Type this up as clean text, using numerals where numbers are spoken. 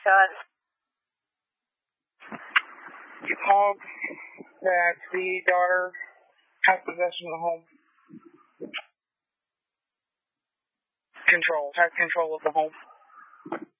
Done. You called that the daughter has possession of the home. Has control of the home.